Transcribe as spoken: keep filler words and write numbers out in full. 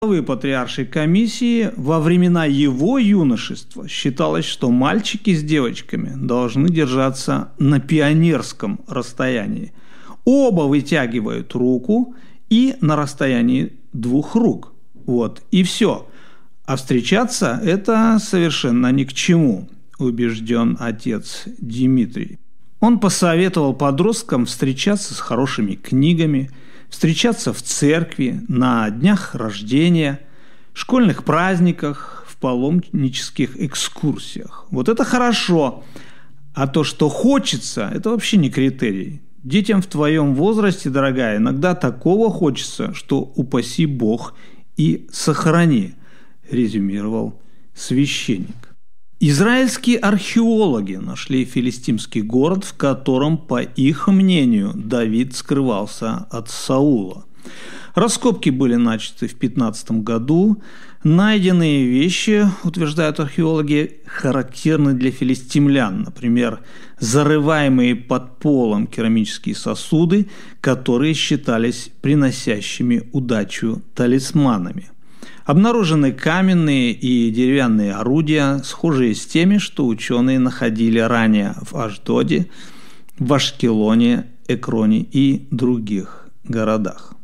главы патриаршей комиссии во времена его юношества считалось, что мальчики с девочками должны держаться на пионерском расстоянии. Оба вытягивают руку и на расстоянии двух рук. Вот, и все. А встречаться – это совершенно ни к чему, убежден отец Дмитрий. Он посоветовал подросткам встречаться с хорошими книгами, встречаться в церкви, на днях рождения, школьных праздниках, в паломнических экскурсиях. Вот это хорошо. А то, что хочется, это вообще не критерий. Детям в твоем возрасте, дорогая, иногда такого хочется, что упаси Бог и сохрани, резюмировал священник. Израильские археологи нашли филистимский город, в котором, по их мнению, Давид скрывался от Саула. Раскопки были начаты в пятнадцатом году. Найденные вещи, утверждают археологи, характерны для филистимлян. Например, зарываемые под полом керамические сосуды, которые считались приносящими удачу талисманами. Обнаружены каменные и деревянные орудия, схожие с теми, что ученые находили ранее в Ашдоде, в Ашкелоне, Экроне и других городах.